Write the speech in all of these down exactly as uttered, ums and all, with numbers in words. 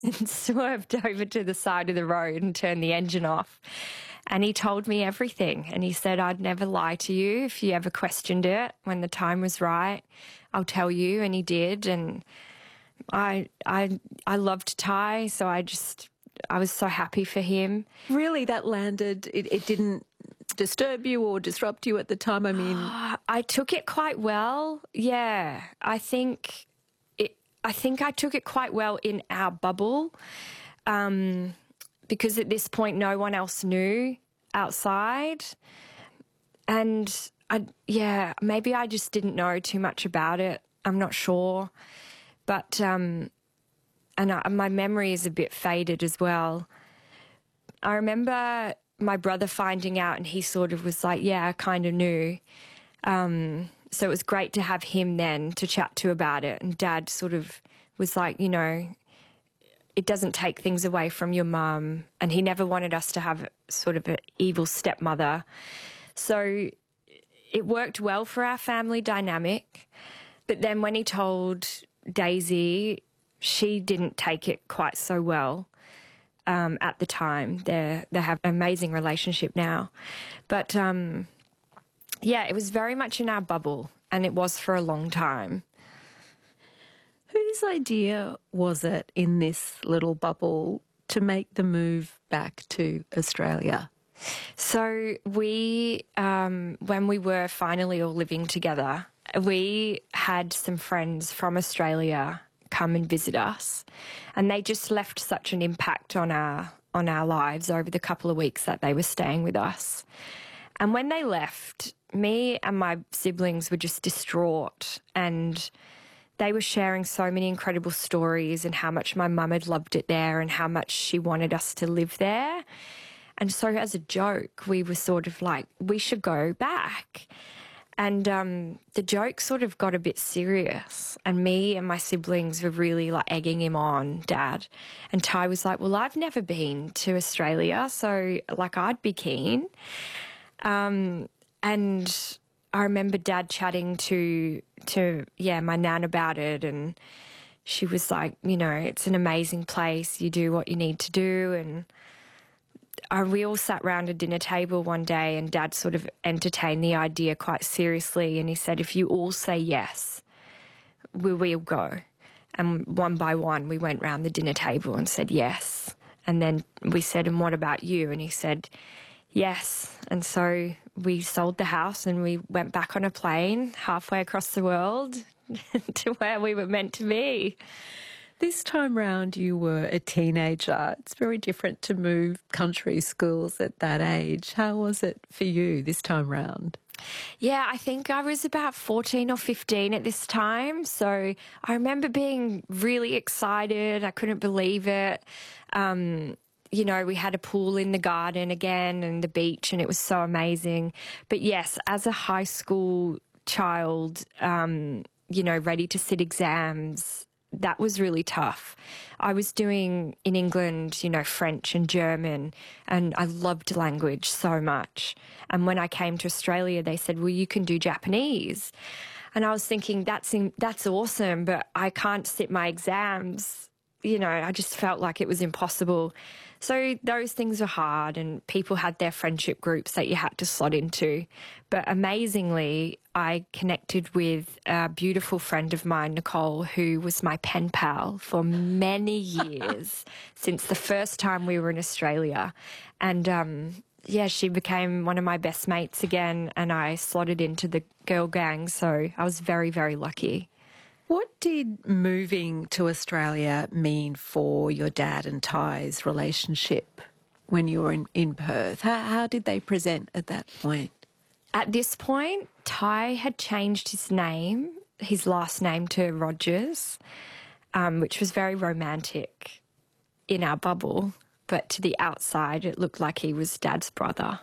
and swerved over to the side of the road and turned the engine off. And he told me everything. And he said, I'd never lie to you if you ever questioned it. When the time was right, I'll tell you. And he did. And I, I, I loved Ty, so I just, I was so happy for him. Really, that landed, it, it didn't disturb you or disrupt you at the time? I mean... I took it quite well, yeah. I think it, I think I took it quite well in our bubble, um, because at this point no one else knew outside. And, I, yeah, maybe I just didn't know too much about it. I'm not sure. But, um, and I, my memory is a bit faded as well. I remember my brother finding out and he sort of was like, yeah, I kind of knew. Um, so it was great to have him then to chat to about it. And Dad sort of was like, you know, it doesn't take things away from your mum. And he never wanted us to have sort of an evil stepmother. So it worked well for our family dynamic. But then when he told Daisy, she didn't take it quite so well. Um, at the time, they they have an amazing relationship now, but um, yeah, it was very much in our bubble, and it was for a long time. Whose idea was it in this little bubble to make the move back to Australia? So we, um, when we were finally all living together, we had some friends from Australia come and visit us, and they just left such an impact on our on our lives over the couple of weeks that they were staying with us. And when they left, me and my siblings were just distraught, and they were sharing so many incredible stories and how much my mum had loved it there and how much she wanted us to live there. And so as a joke, we were sort of like, we should go back. And um, the joke sort of got a bit serious, and me and my siblings were really like egging him on, Dad. And Ty was like, well, I've never been to Australia, so like I'd be keen. Um, and I remember Dad chatting to, to yeah, my nan about it, and she was like, you know, it's an amazing place, you do what you need to do. And Uh, we all sat round a dinner table one day, and Dad sort of entertained the idea quite seriously, and he said, if you all say yes, we will go. And one by one we went round the dinner table and said yes. And then we said, and what about you? And he said yes. And so we sold the house and we went back on a plane halfway across the world to where we were meant to be. This time round you were a teenager. It's very different to move country schools at that age. How was it for you this time round? Yeah, I think I was about fourteen or fifteen at this time. So I remember being really excited. I couldn't believe it. Um, you know, we had a pool in the garden again and the beach, and it was so amazing. But yes, as a high school child, um, you know, ready to sit exams, that was really tough. I was doing in England, you know, French and German, and I loved language so much. And when I came to Australia, they said, well, you can do Japanese. And I was thinking, that's in, that's awesome, but I can't sit my exams. You know, I just felt like it was impossible. So those things were hard, and people had their friendship groups that you had to slot into. But amazingly, I connected with a beautiful friend of mine, Nicole, who was my pen pal for many years, since the first time we were in Australia. And um, yeah, she became one of my best mates again, and I slotted into the girl gang. So I was very, very lucky. What did moving to Australia mean for your dad and Ty's relationship when you were in, in Perth? How, how did they present at that point? At this point, Ty had changed his name, his last name, to Rogers, um, which was very romantic in our bubble, but to the outside it looked like he was Dad's brother.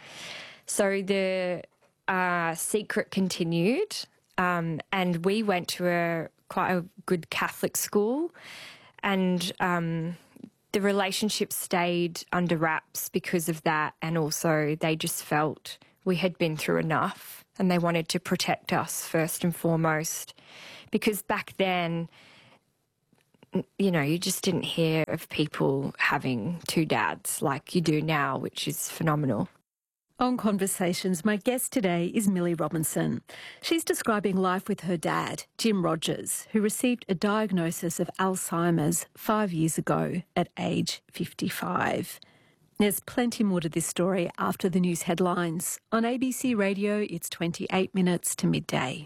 So the uh, secret continued. Um, and we went to a quite a good Catholic school, and um, the relationship stayed under wraps because of that, and also they just felt we had been through enough and they wanted to protect us first and foremost, because back then you know, you just didn't hear of people having two dads like you do now, which is phenomenal. On Conversations, my guest today is Millie Robinson. She's describing life with her dad, Jim Rogers, who received a diagnosis of Alzheimer's five years ago at age fifty-five. There's plenty more to this story after the news headlines. On A B C Radio, it's twenty-eight minutes to midday.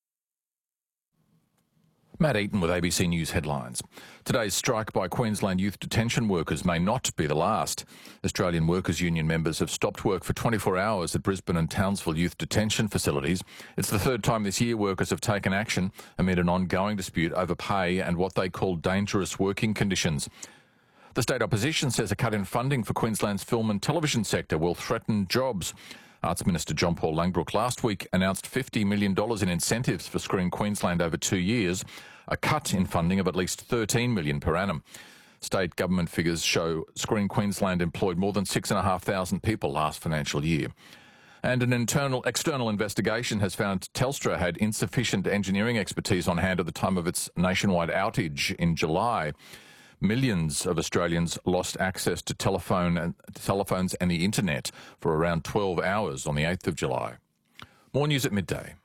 Matt Eaton with A B C News headlines. Today's strike by Queensland youth detention workers may not be the last. Australian Workers' Union members have stopped work for twenty-four hours at Brisbane and Townsville youth detention facilities. It's the third time this year workers have taken action amid an ongoing dispute over pay and what they call dangerous working conditions. The state opposition says a cut in funding for Queensland's film and television sector will threaten jobs. Arts Minister John Paul Langbroek last week announced fifty million dollars in incentives for Screen Queensland over two years, a cut in funding of at least thirteen million dollars per annum. State government figures show Screen Queensland employed more than six thousand five hundred people last financial year. And an internal external investigation has found Telstra had insufficient engineering expertise on hand at the time of its nationwide outage in July. Millions of Australians lost access to telephone and, telephones and the internet for around twelve hours on the eighth of July. More news at midday.